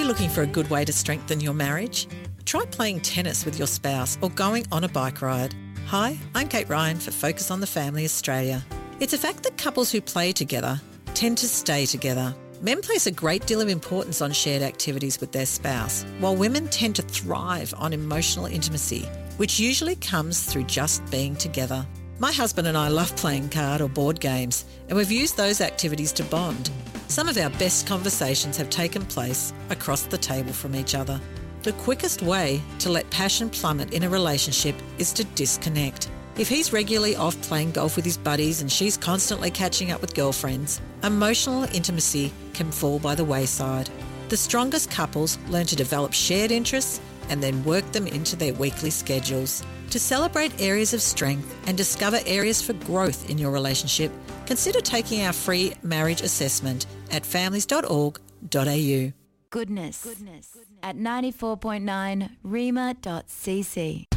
looking for a good way to strengthen your marriage? Try playing tennis with your spouse or going on a bike ride. Hi, I'm Kate Ryan for Focus on the Family Australia. It's a fact that couples who play together tend to stay together. Men place a great deal of importance on shared activities with their spouse, while women tend to thrive on emotional intimacy, which usually comes through just being together. My husband and I love playing card or board games, and we've used those activities to bond. Some of our best conversations have taken place across the table from each other. The quickest way to let passion plummet in a relationship is to disconnect. If he's regularly off playing golf with his buddies and she's constantly catching up with girlfriends, emotional intimacy can fall by the wayside. The strongest couples learn to develop shared interests and then work them into their weekly schedules. To celebrate areas of strength and discover areas for growth in your relationship, consider taking our free marriage assessment at families.org.au. Goodness at 94.9 rima.cc.